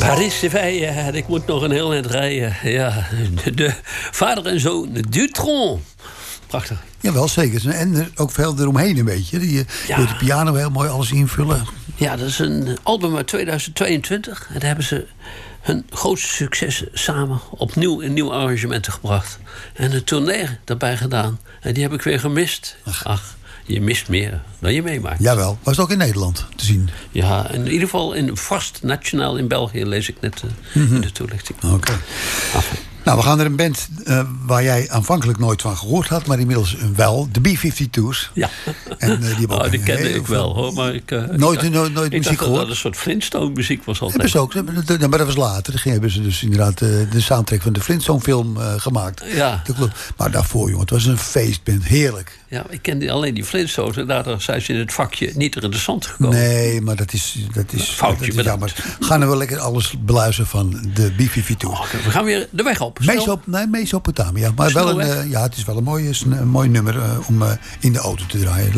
Paris Séveille, en ik moet nog een heel eind rijden. Ja, de vader en zoon, Dutron. Prachtig. Jawel, zeker. En ook veel eromheen een beetje. Die de piano heel mooi alles invullen. Ja, dat is een album uit 2022. En daar hebben ze hun grootste succes samen opnieuw in nieuwe arrangementen gebracht. En een tournee daarbij gedaan. En die heb ik weer gemist. Ach, je mist meer dan je meemaakt. Jawel. Was het ook in Nederland te zien? Ja, in ieder geval in Vast Nationaal in België, lees ik net in de toelichting. Oké. Nou, we gaan naar een band waar jij aanvankelijk nooit van gehoord had, maar inmiddels wel, de B-52's. Ja, en, die kende ik wel, hoor. Maar ik nooit muziek dacht gehoord? dat een soort Flintstone muziek was altijd. Hebben ze ook, maar dat was later. Dan hebben ze dus inderdaad de soundtrack van de Flintstone film gemaakt. Ja. Maar daarvoor, jongen, het was een feestband. Heerlijk. Ja, ik kende alleen die Flintstones en daardoor zijn ze in het vakje niet interessant gekomen. Nee, maar dat is foutje. Jammer. Gaan we wel lekker alles beluisteren van de B-52. We gaan weer de weg op. Mesopotamia. Maar wel het is wel een mooi nummer om in de auto te draaien.